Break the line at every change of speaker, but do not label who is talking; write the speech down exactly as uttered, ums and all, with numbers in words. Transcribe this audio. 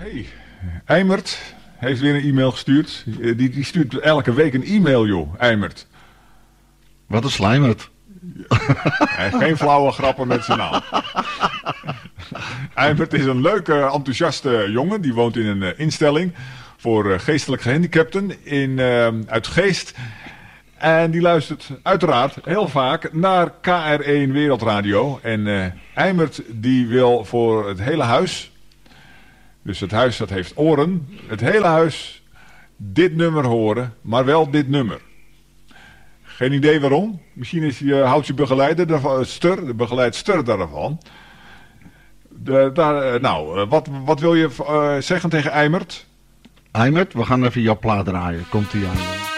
Hey, Eimert heeft weer een e-mail gestuurd. Die, die stuurt elke week een e-mail, joh, Eimert.
Wat een slijmert.
Hij heeft geen flauwe grappen met zijn naam. Eimert is een leuke, enthousiaste jongen. Die woont in een uh, instelling voor uh, geestelijk gehandicapten in, uh, uit Geest. En die luistert uiteraard heel vaak naar K R één Wereldradio. En uh, Eimert die wil voor het hele huis, dus het huis dat heeft oren, het hele huis dit nummer horen, maar wel dit nummer. Geen idee waarom. Misschien is hij, uh, houdt je begeleider daarvan, Stur, de begeleidster daarvan. De, daar, uh, nou, uh, wat, wat wil je uh, zeggen tegen Eimert?
Eimert, we gaan even jouw plaat draaien. Komt ie aan.